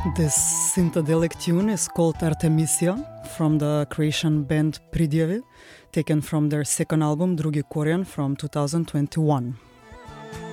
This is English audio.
This syntedelic tune is called Artemisia from the Croatian band Pridjevi, taken from their second album Drugi Koren from 2021.